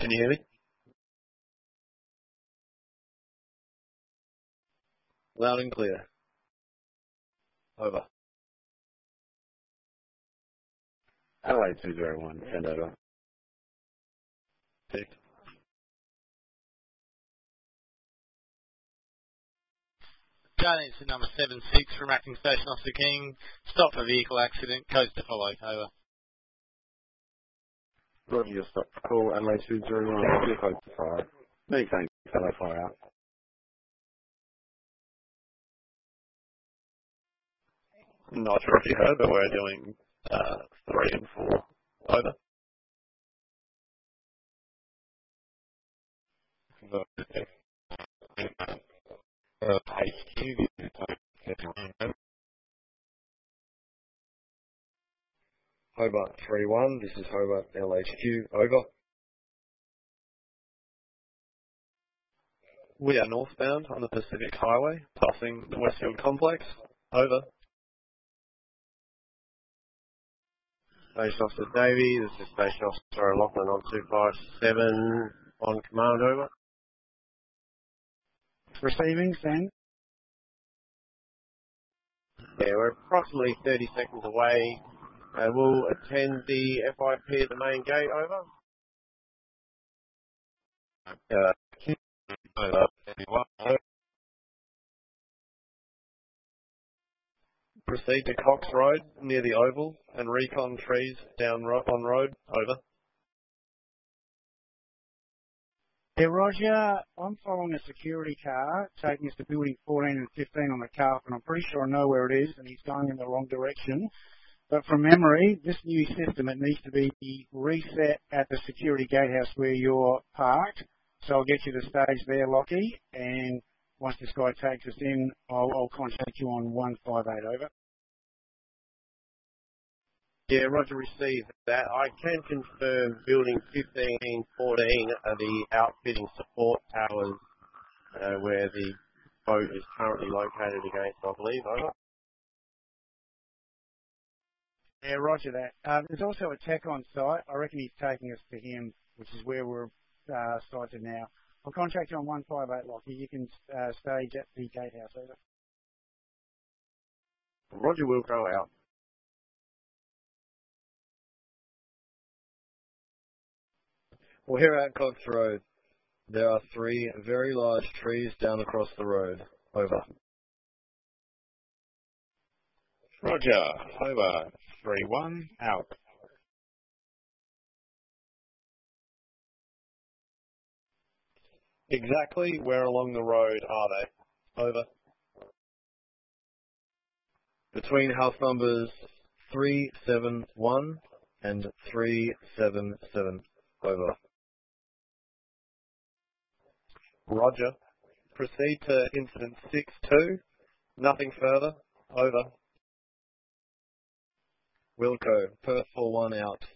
Can you hear me? Loud and clear. Over. Adelaide 201, send over. Ticked. Journey to number 76 from Acting Station Officer King. Stop for vehicle accident. Codes to follow. Over. Roger, your stop call, Adelaide 201, your code to fire. Many thanks, Adelaide fire out. Not sure if you heard, but we're doing 3 and 4. Over. HQ, Hobart 3-1, this is Hobart LHQ, over. We are northbound on the Pacific Highway, passing the Westfield Complex, over. Station Officer Davey, this is Station Officer Lachlan on 257, on command, over. Receiving, send. Yeah, we're approximately 30 seconds away. We'll attend the FIP at the main gate, over. Over. Proceed to Cox Road, near the Oval, and recon trees down on road, over. Yeah, Roger, I'm following a security car taking us to building 14 and 15 on the Carp, and I'm pretty sure I know where it is, and he's going in the wrong direction. But from memory, this new system, it needs to be reset at the security gatehouse where you're parked. So I'll get you to stage there, Lockie, and once this guy takes us in, I'll contact you on 158, over. Yeah, Roger, received that. I can confirm building 15, 14 are the outfitting support towers where the boat is currently located against, I believe, over. Yeah, Roger that. There's also a tech on site. I reckon he's taking us to him, which is where we're sighted now. I'll contact you on 158, Lockie. You can stage at the gatehouse, over. Roger will go out. Well, here at Cox Road, there are 3 very large trees down across the road, over. Roger, over 3-1, out. Exactly where along the road are they? Over. Between house numbers 371 and 377, over. Roger. Proceed to incident 6-2. Nothing further, over. Wilco, Perth 4-1 out.